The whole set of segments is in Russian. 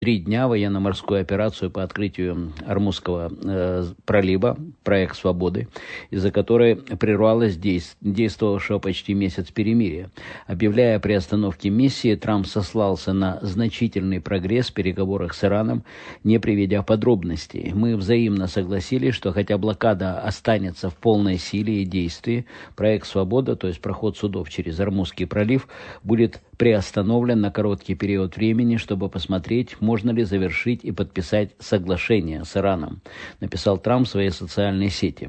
3 дня военно-морскую операцию по открытию Ормузского пролива, проект «Свободы», из-за которой прервалось действовавшего почти месяц перемирия. Объявляя о приостановке миссии, Трамп сослался на значительный прогресс в переговорах с Ираном, не приведя подробностей. «Мы взаимно согласились, что хотя блокада останется в полной силе и действии, проект «Свобода», то есть проход судов через Ормузский пролив, будет приостановлен на короткий период времени, чтобы посмотреть, можно ли завершить и подписать соглашение с Ираном», написал Трамп в своей социальной сети.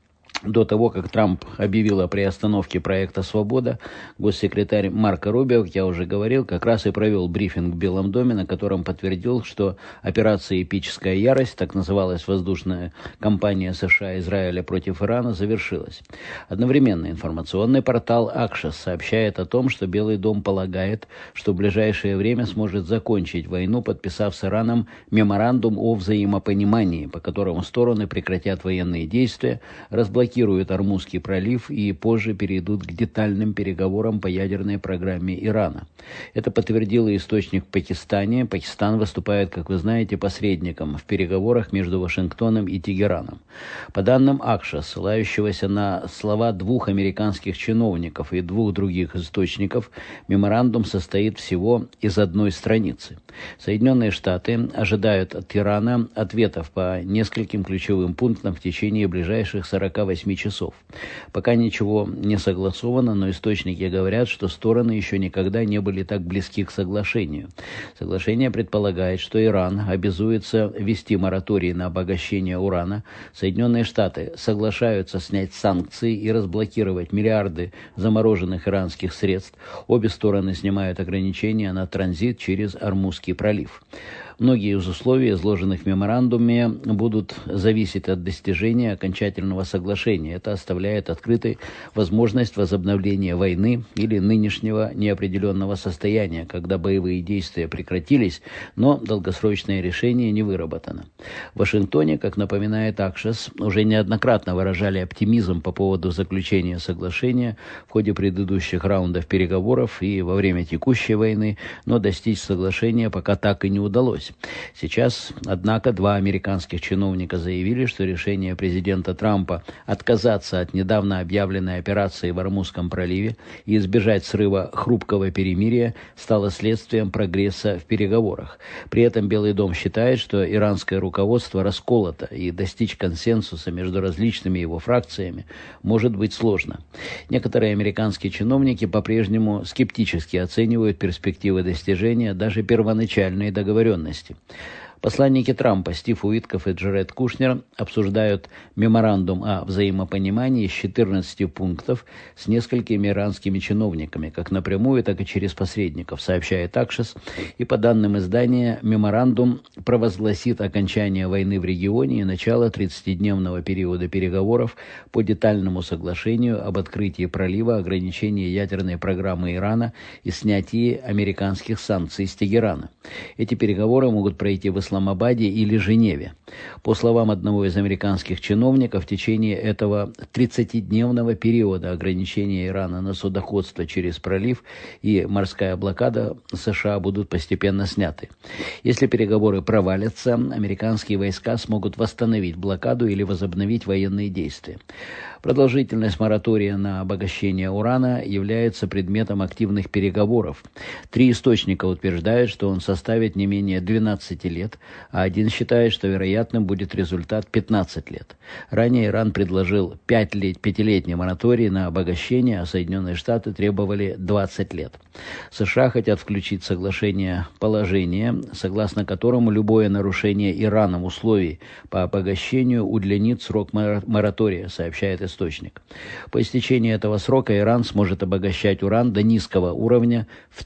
До того, как Трамп объявил о приостановке проекта «Свобода», госсекретарь Марко Рубио, как я уже говорил, как раз и провел брифинг в Белом доме, на котором подтвердил, что операция «Эпическая ярость», так называлась воздушная кампания США и Израиля против Ирана, завершилась. Одновременно информационный портал Axios сообщает о том, что Белый дом полагает, что в ближайшее время сможет закончить войну, подписав с Ираном меморандум о взаимопонимании, по которому стороны прекратят военные действия, разблокируют Ормузский пролив и позже перейдут к детальным переговорам по ядерной программе Ирана. Это подтвердил источник в Пакистане. Пакистан выступает, как вы знаете, посредником в переговорах между Вашингтоном и Тегераном. По данным Axios, ссылающегося на слова 2 американских чиновников и 2 других источников, меморандум состоит всего из 1 страницы. Соединенные Штаты ожидают от Ирана ответов по нескольким ключевым пунктам в течение ближайших 48 часов. Пока ничего не согласовано, но источники говорят, что стороны еще никогда не были так близки к соглашению. Соглашение предполагает, что Иран обязуется ввести мораторий на обогащение урана, Соединенные Штаты соглашаются снять санкции и разблокировать миллиарды замороженных иранских средств, обе стороны снимают ограничения на транзит через Ормузский пролив. Многие из условий, изложенных в меморандуме, будут зависеть от достижения окончательного соглашения. Это оставляет открытой возможность возобновления войны или нынешнего неопределенного состояния, когда боевые действия прекратились, но долгосрочное решение не выработано. В Вашингтоне, как напоминает Axios, уже неоднократно выражали оптимизм по поводу заключения соглашения в ходе предыдущих раундов переговоров и во время текущей войны, но достичь соглашения пока так и не удалось. Сейчас, однако, 2 американских чиновника заявили, что решение президента Трампа отказаться от недавно объявленной операции в Ормузском проливе и избежать срыва хрупкого перемирия стало следствием прогресса в переговорах. При этом Белый дом считает, что иранское руководство расколото, и достичь консенсуса между различными его фракциями может быть сложно. Некоторые американские чиновники по-прежнему скептически оценивают перспективы достижения даже первоначальной договоренности. Посланники Трампа Стив Уитков и Джаред Кушнер обсуждают меморандум о взаимопонимании из 14 пунктов с несколькими иранскими чиновниками, как напрямую, так и через посредников, сообщает Axios. И по данным издания, меморандум провозгласит окончание войны в регионе и начало 30-дневного периода переговоров по детальному соглашению об открытии пролива, ограничении ядерной программы Ирана и снятии американских санкций с Тегерана. Эти переговоры могут пройти в Исламабаде или Женеве. По словам одного из американских чиновников, в течение этого 30-дневного периода ограничения Ирана на судоходство через пролив и морская блокада США будут постепенно сняты. Если переговоры провалятся, американские войска смогут восстановить блокаду или возобновить военные действия. Продолжительность моратория на обогащение урана является предметом активных переговоров. 3 источника утверждают, что он составит не менее 12 лет, а один считает, что вероятным будет результат 15 лет. Ранее Иран предложил 5-летний мораторий на обогащение, а Соединенные Штаты требовали 20 лет. США хотят включить в соглашение положение, согласно которому любое нарушение Ираном условий по обогащению удлинит срок моратория, сообщает источник. По истечении этого срока Иран сможет обогащать уран до низкого уровня в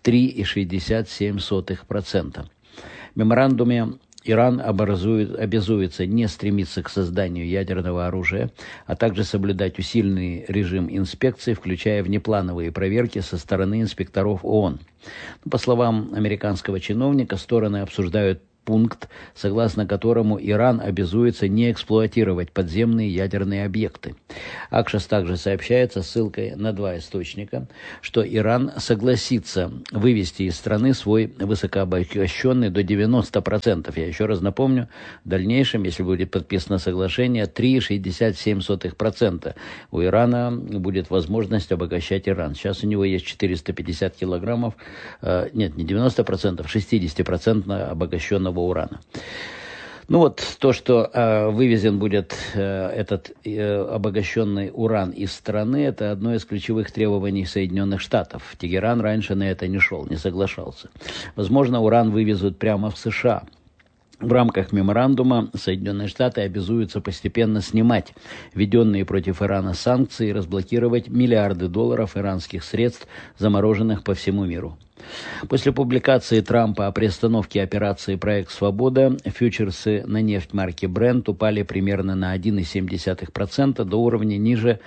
3,67%. В меморандуме Иран обязуется не стремиться к созданию ядерного оружия, а также соблюдать усиленный режим инспекций, включая внеплановые проверки со стороны инспекторов ООН. По словам американского чиновника, стороны обсуждают пункт, согласно которому Иран обязуется не эксплуатировать подземные ядерные объекты. Акшос также сообщает со ссылкой на 2 источника, что Иран согласится вывести из страны свой высокообогащенный до 90%. Я еще раз напомню, в дальнейшем, если будет подписано соглашение, 3,67% у Ирана будет возможность обогащать Иран. Сейчас у него есть 450 килограммов, нет, не 90%, 60% обогащенного урана. Ну вот то, что вывезен будет этот обогащенный уран из страны, это одно из ключевых требований Соединенных Штатов. Тегеран раньше на это не шел, не соглашался. Возможно, уран вывезут прямо в США. В рамках меморандума Соединенные Штаты обязуются постепенно снимать введенные против Ирана санкции и разблокировать миллиарды долларов иранских средств, замороженных по всему миру. После публикации Трампа о приостановке операции «Проект Свобода» фьючерсы на нефть марки Brent упали примерно на 1,7% до уровня ниже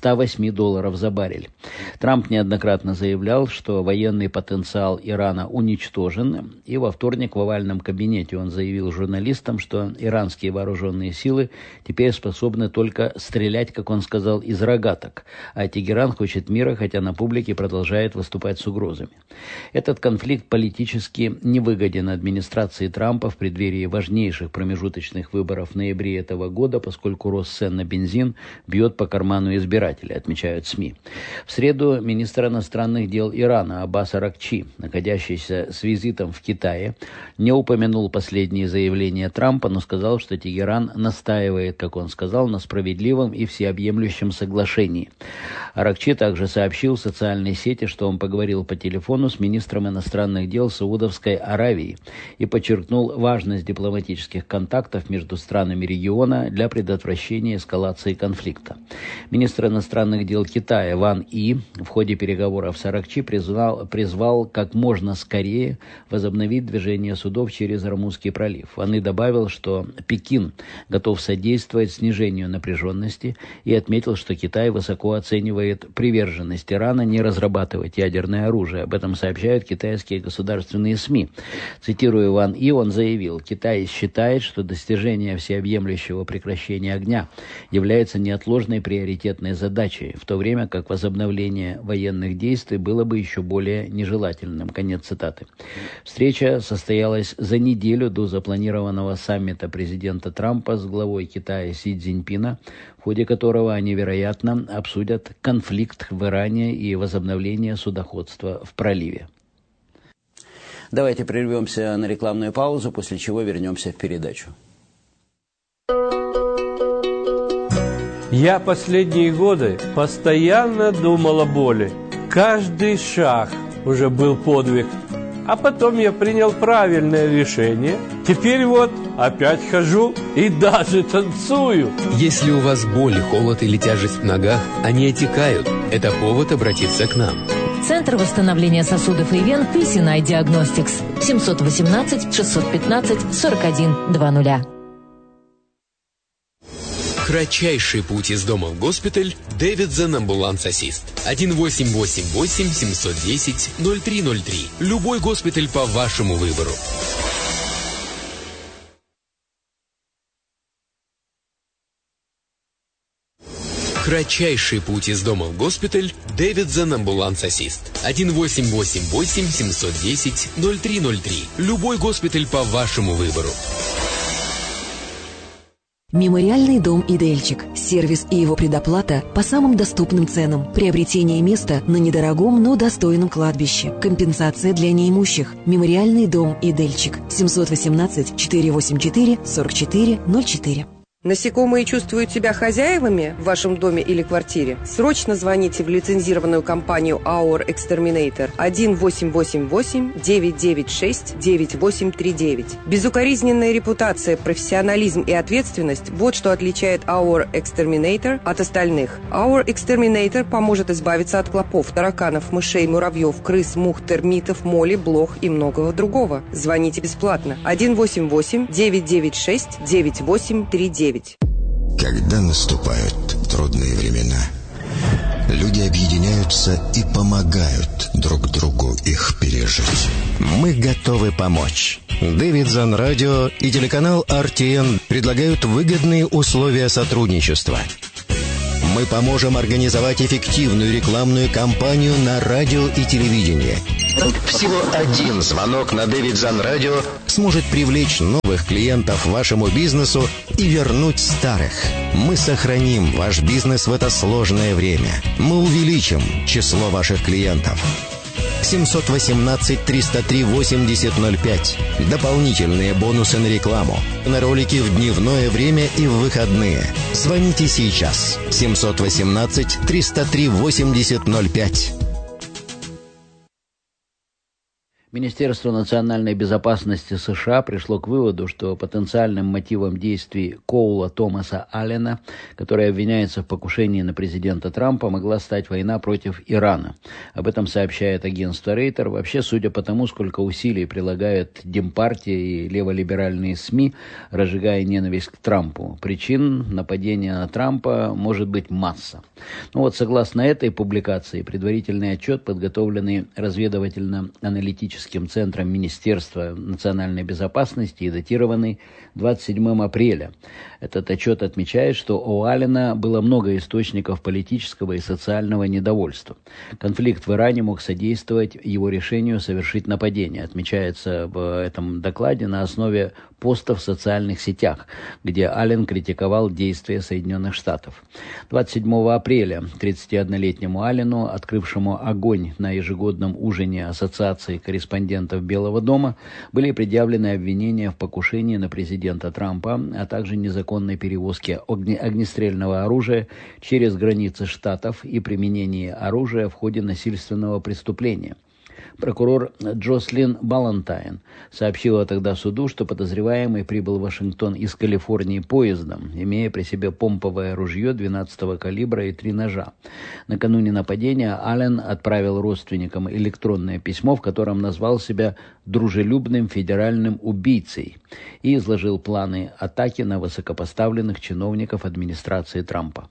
$108 за баррель. Трамп неоднократно заявлял, что военный потенциал Ирана уничтожен, и во вторник в овальном кабинете он заявил журналистам, что иранские вооруженные силы теперь способны только стрелять, как он сказал, из рогаток, а Тегеран хочет мира, хотя на публике продолжает выступать с угрозами. Этот конфликт политически невыгоден администрации Трампа в преддверии важнейших промежуточных выборов в ноябре этого года, поскольку рост цен на бензин бьет по карману избирателей, отмечают СМИ. В среду министр иностранных дел Ирана Аббас Аракчи, находящийся с визитом в Китае, не упомянул последние заявления Трампа, но сказал, что Тегеран настаивает, как он сказал, на справедливом и всеобъемлющем соглашении. Аракчи также сообщил в социальной сети, что он поговорил по телефону с министром иностранных дел Саудовской Аравии и подчеркнул важность дипломатических контактов между странами региона для предотвращения эскалации конфликта. Министр иностранных дел Китая Ван И в ходе переговоров с Аракчи призвал как можно скорее возобновить движение судов через Ормузский пролив. Ван И добавил, что Пекин готов содействовать снижению напряженности и отметил, что Китай высоко оценивает приверженность Ирана не разрабатывать ядерное оружие. Об этом сообщают китайские государственные СМИ. Цитируя Ван И, он заявил: «Китай считает, что достижение всеобъемлющего прекращения огня является неотложной приоритетной задачей, в то время как возобновление военных действий было бы еще более нежелательным». Конец цитаты. Встреча состоялась за неделю до запланированного саммита президента Трампа с главой Китая Си Цзиньпина, в ходе которого они, вероятно, обсудят конфликт в Иране и возобновление судоходства в проливе. Давайте прервемся на рекламную паузу, после чего вернемся в передачу. Я последние годы постоянно думал о боли. Каждый шаг уже был подвиг. А потом я принял правильное решение. Теперь вот опять хожу и даже танцую. Если у вас боль, холод или тяжесть в ногах, они отекают. Это повод обратиться к нам. Центр восстановления сосудов и вен Писинай Диагностикс. 718-615-41-00. Кратчайший путь из дома в госпиталь. Дэвидсон Амбуланс Ассист. 1-888-710-0303. Любой госпиталь по вашему выбору. Кратчайший путь из дома в госпиталь. Дэвидсон Амбуланс Ассист. 1-888-710-0303. Любой госпиталь по вашему выбору. Мемориальный дом «Идельчик». Сервис и его предоплата по самым доступным ценам. Приобретение места на недорогом, но достойном кладбище. Компенсация для неимущих. Мемориальный дом «Идельчик». 718-484-4404. Насекомые чувствуют себя хозяевами в вашем доме или квартире? Срочно звоните в лицензированную компанию Our Exterminator 1-888-996-9839. Безукоризненная репутация, профессионализм и ответственность – вот что отличает Our Exterminator от остальных. Our Exterminator поможет избавиться от клопов, тараканов, мышей, муравьев, крыс, мух, термитов, моли, блох и многого другого. Звоните бесплатно. 1-888-996-9839. Когда наступают трудные времена, Люди объединяются и помогают друг другу их пережить. Мы готовы помочь. Davidson Radio и телеканал RTN предлагают выгодные условия сотрудничества. Мы поможем организовать эффективную рекламную кампанию на радио и телевидении. Всего один звонок на Davidson Radio сможет привлечь новых клиентов вашему бизнесу и вернуть старых. Мы сохраним ваш бизнес в это сложное время. Мы увеличим число ваших клиентов. 718-303-8005. Дополнительные бонусы на рекламу. На ролики в дневное время и в выходные. Звоните сейчас. 718-303-8005. Министерство национальной безопасности США пришло к выводу, что потенциальным мотивом действий Коула Томаса Аллена, который обвиняется в покушении на президента Трампа, могла стать война против Ирана. Об этом сообщает агентство Рейтер. Вообще, судя по тому, сколько усилий прилагают Демпартия и леволиберальные СМИ, разжигая ненависть к Трампу, причин нападения на Трампа может быть масса. Согласно этой публикации, предварительный отчет, подготовленный разведывательно-аналитическим центром Министерства национальной безопасности и датированный 27 апреля. Этот отчет отмечает, что у Аллена было много источников политического и социального недовольства. Конфликт в Иране мог содействовать его решению совершить нападение. Отмечается в этом докладе на основе постов в социальных сетях, где Аллен критиковал действия Соединенных Штатов. 27 апреля 31-летнему Аллену, открывшему огонь на ежегодном ужине Ассоциации корреспондентов Белого дома, были предъявлены обвинения в покушении на президента Трампа, а также незаконной перевозке огнестрельного оружия через границы штатов и применении оружия в ходе насильственного преступления. Прокурор Джослин Балантайн сообщила тогда суду, что подозреваемый прибыл в Вашингтон из Калифорнии поездом, имея при себе помповое ружье 12-го калибра и 3 ножа. Накануне нападения Аллен отправил родственникам электронное письмо, в котором назвал себя дружелюбным федеральным убийцей и изложил планы атаки на высокопоставленных чиновников администрации Трампа.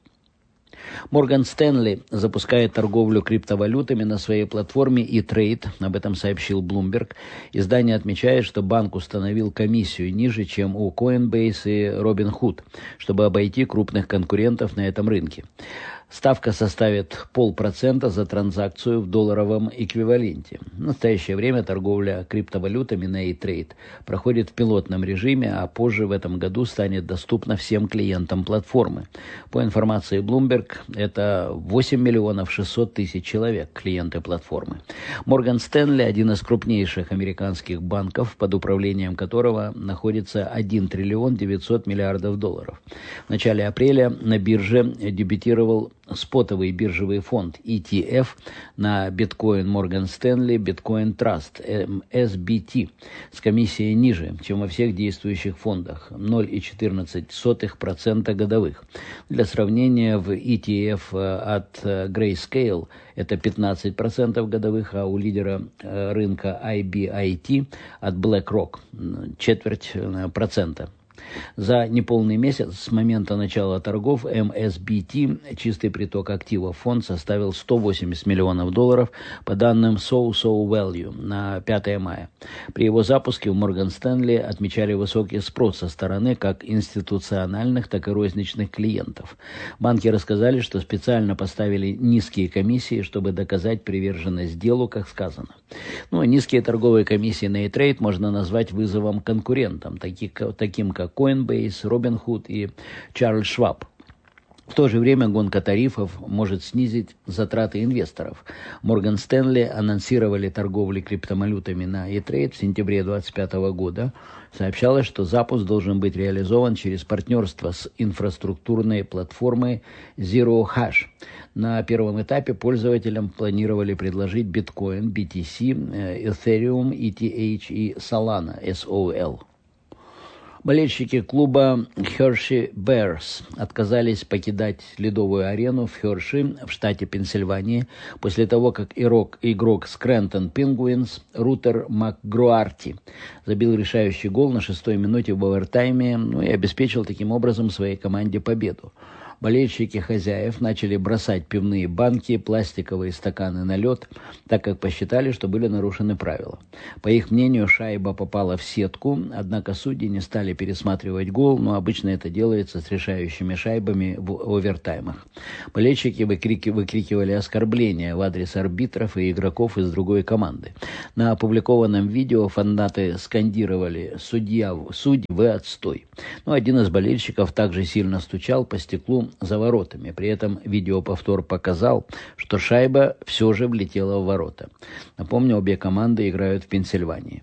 Морган Стэнли запускает торговлю криптовалютами на своей платформе eTrade, об этом сообщил Bloomberg. Издание отмечает, что банк установил комиссию ниже, чем у Coinbase и Robinhood, чтобы обойти крупных конкурентов на этом рынке. Ставка составит 0,5% за транзакцию в долларовом эквиваленте. В настоящее время торговля криптовалютами на eTrade проходит в пилотном режиме, а позже в этом году станет доступна всем клиентам платформы. По информации Bloomberg, это 8 миллионов 600 тысяч человек, клиенты платформы. Морган Стэнли – один из крупнейших американских банков, под управлением которого находится 1 триллион 900 миллиардов долларов. В начале апреля на бирже дебютировал спотовый биржевый фонд ETF на биткоин Morgan Stanley Bitcoin Trust SBT с комиссией ниже, чем во всех действующих фондах 0,14% годовых. Для сравнения, в ETF от Grayscale это 15% годовых, а у лидера рынка IBIT от BlackRock 0,25%. За неполный месяц с момента начала торгов MSBT чистый приток активов фонд составил 180 миллионов долларов по данным So Value на 5 мая. При его запуске в Morgan Stanley отмечали высокий спрос со стороны как институциональных, так и розничных клиентов. Банки рассказали, что специально поставили низкие комиссии, чтобы доказать приверженность делу, как сказано. Низкие торговые комиссии на eTrade можно назвать вызовом конкурентам, таким как Coinbase, Robinhood и Charles Schwab. В то же время гонка тарифов может снизить затраты инвесторов. Morgan Stanley анонсировали торговлю криптовалютами на eTrade в сентябре 2025 года. Сообщалось, что запуск должен быть реализован через партнерство с инфраструктурной платформой Zero Hash. На первом этапе пользователям планировали предложить биткоин, BTC, Ethereum, ETH и Solana, SOL. Болельщики клуба Hershey Bears отказались покидать ледовую арену в Херши в штате Пенсильвания после того, как игрок Скрэнтон Пингуинс Рутер МакГруарти забил решающий гол на 6-й минуте в овертайме и обеспечил таким образом своей команде победу. Болельщики хозяев начали бросать пивные банки, пластиковые стаканы на лед, так как посчитали, что были нарушены правила. По их мнению, шайба попала в сетку, однако судьи не стали пересматривать гол, но обычно это делается с решающими шайбами в овертаймах. Болельщики выкрикивали оскорбления в адрес арбитров и игроков из другой команды. На опубликованном видео фанаты скандировали: «Судьи, вы отстой». Но один из болельщиков также сильно стучал по стеклу за воротами. При этом видеоповтор показал, что шайба все же влетела в ворота. Напомню, обе команды играют в Пенсильвании.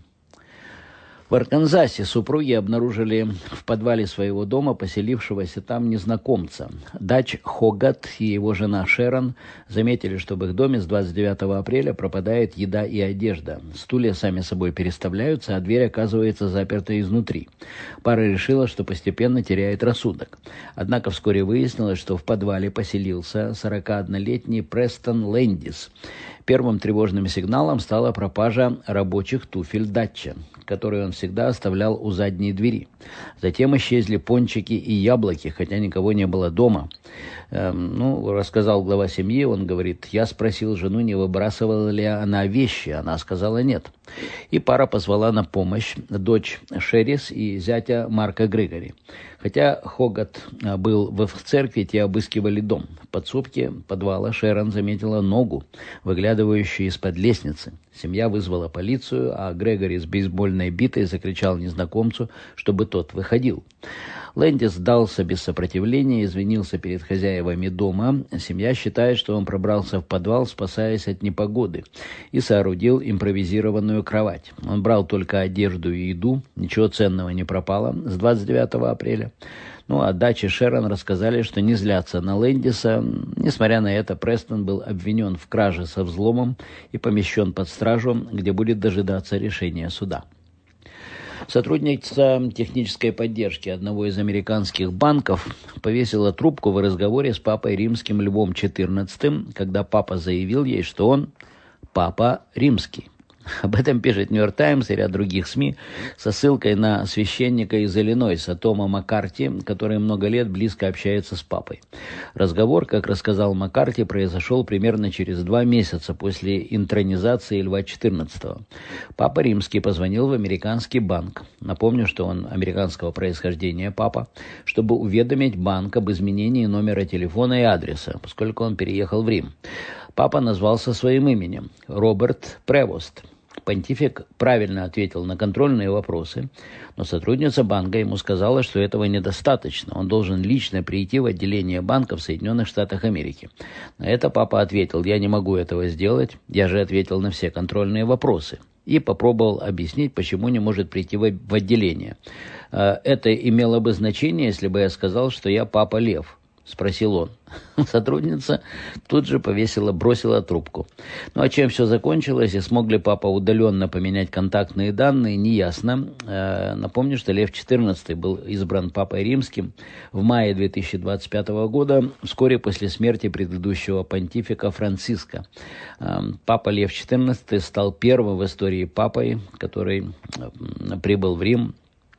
В Арканзасе супруги обнаружили в подвале своего дома поселившегося там незнакомца. Дач Хогат и его жена Шерон заметили, что в их доме с 29 апреля пропадает еда и одежда. Стулья сами собой переставляются, а дверь оказывается заперта изнутри. Пара решила, что постепенно теряет рассудок. Однако вскоре выяснилось, что в подвале поселился 41-летний Престон Лэндис. Первым тревожным сигналом стала пропажа рабочих туфель Датча, которые он всегда оставлял у задней двери. Затем исчезли пончики и яблоки, хотя никого не было дома. Рассказал глава семьи, он говорит: «Я спросил жену, не выбрасывала ли она вещи. Она сказала нет». И пара позвала на помощь дочь Шерис и зятя Марка Грегори. Хотя Хогат был в церкви, те обыскивали дом. В подсобке подвала Шерон заметила ногу, выглядывающую из-под лестницы. Семья вызвала полицию, а Грегори с бейсбольной битой закричал незнакомцу, чтобы тот выходил. Лэндис сдался без сопротивления, извинился перед хозяевами дома. Семья считает, что он пробрался в подвал, спасаясь от непогоды, и соорудил импровизированную кровать. Он брал только одежду и еду, ничего ценного не пропало с 29 апреля. А Дач и Шерон рассказали, что не злятся на Лэндиса. Несмотря на это, Престон был обвинен в краже со взломом и помещен под стражу, где будет дожидаться решения суда. Сотрудница технической поддержки одного из американских банков повесила трубку в разговоре с папой римским Львом XIV, когда папа заявил ей, что он папа римский. Об этом пишет «Нью-Йорк Таймс» и ряд других СМИ со ссылкой на священника из Иллинойса Тома Маккарти, который много лет близко общается с папой. Разговор, как рассказал Маккарти, произошел примерно через 2 месяца после интронизации Льва XIV. Папа Римский позвонил в американский банк. Напомню, что он американского происхождения папа, чтобы уведомить банк об изменении номера телефона и адреса, поскольку он переехал в Рим. Папа назвался своим именем – Роберт Превост. Понтифик правильно ответил на контрольные вопросы, но сотрудница банка ему сказала, что этого недостаточно. Он должен лично прийти в отделение банка в Соединенных Штатах Америки. На это папа ответил: «Я не могу этого сделать, я же ответил на все контрольные вопросы». И попробовал объяснить, почему не может прийти в отделение. «Это имело бы значение, если бы я сказал, что я папа Лев?» — спросил он. Сотрудница тут же бросила трубку. А чем все закончилось и смог ли папа удаленно поменять контактные данные, неясно. Напомню, что Лев XIV был избран папой римским в мае 2025 года, вскоре после смерти предыдущего понтифика Франциска. Папа Лев XIV стал первым в истории папой, который прибыл в Рим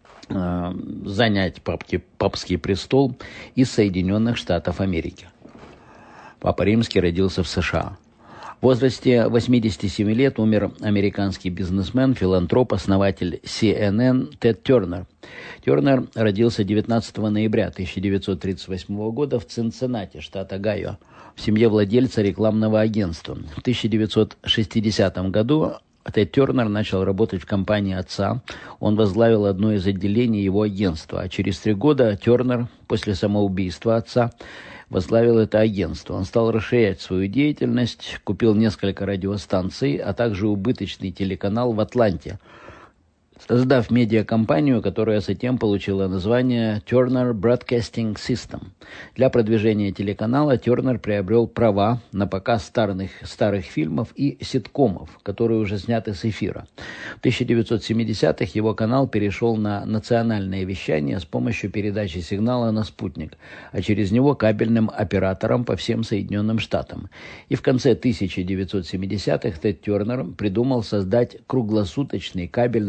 занять папский престол из Соединенных Штатов Америки. Папа Римский родился в США. В возрасте 87 лет умер американский бизнесмен, филантроп, основатель CNN Тед Тернер. Тернер родился 19 ноября 1938 года в Цинциннати, штат Огайо, в семье владельца рекламного агентства. В 1960 году Тед Тернер начал работать в компании отца. Он возглавил одно из отделений его агентства. А через 3 года Тернер, после самоубийства отца, возглавил это агентство. Он стал расширять свою деятельность, купил несколько радиостанций, а также убыточный телеканал в Атланте, создав медиакомпанию, которая затем получила название Turner Broadcasting System. Для продвижения телеканала Тернер приобрел права на показ старых фильмов и ситкомов, которые уже сняты с эфира. В 1970-х его канал перешел на национальное вещание с помощью передачи сигнала на спутник, а через него кабельным операторам по всем Соединенным Штатам. И в конце 1970-х Тед Тернер придумал создать круглосуточный кабельный новостной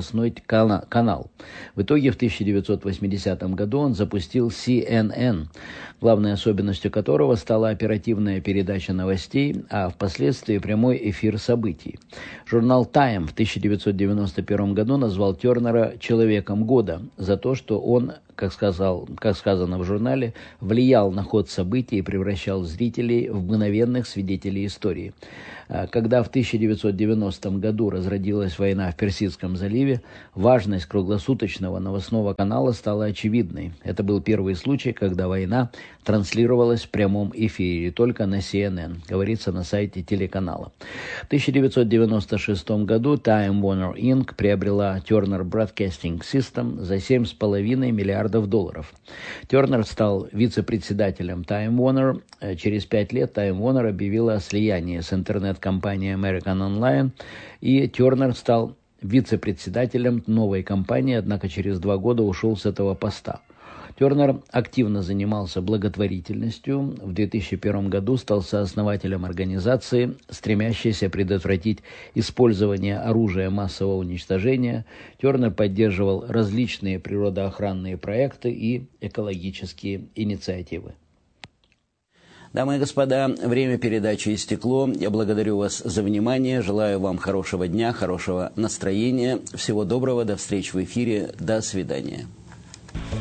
новостной канал. В итоге в 1980 году он запустил CNN, главной особенностью которого стала оперативная передача новостей, а впоследствии прямой эфир событий. Журнал Time в 1991 году назвал Тернера «человеком года» за то, что он, как сказано в журнале, влиял на ход событий и превращал зрителей в мгновенных свидетелей истории. Когда в 1990 году разразилась война в Персидском заливе, важность круглосуточного новостного канала стала очевидной. Это был первый случай, когда война транслировалась в прямом эфире, только на CNN, говорится на сайте телеканала. В 1996 году Time Warner Inc. приобрела Turner Broadcasting System за $7,5 миллиардов. Тернер стал вице-председателем Time Warner. Через 5 лет Time Warner объявила о слиянии с интернет-компанией American Online, и Тернер стал вице-председателем новой компании, однако через 2 года ушел с этого поста. Тернер активно занимался благотворительностью. В 2001 году стал сооснователем организации, стремящейся предотвратить использование оружия массового уничтожения. Тернер поддерживал различные природоохранные проекты и экологические инициативы. Дамы и господа, время передачи истекло. Я благодарю вас за внимание. Желаю вам хорошего дня, хорошего настроения. Всего доброго. До встречи в эфире. До свидания.